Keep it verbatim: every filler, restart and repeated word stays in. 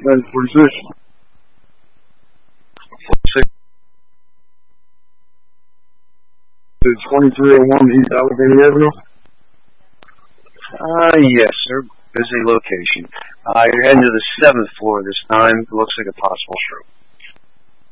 That's forty-six. Six. twenty-three oh one East Allegheny Avenue? Uh, yes, sir. Busy location. Uh, you're heading to the seventh floor this time. It looks like a possible stroke.